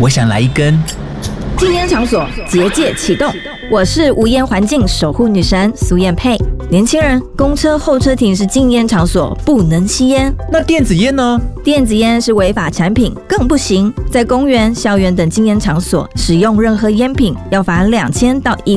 我想来一根。 禁烟场所结界启动，我是无烟环境守护女神苏燕佩。年轻人，公车候车亭是禁烟场所，不能吸烟。 那电子烟呢？ 电子烟是违法产品，更不行。在公园、校园等禁烟场所使用任何烟品，要罚2000到1万。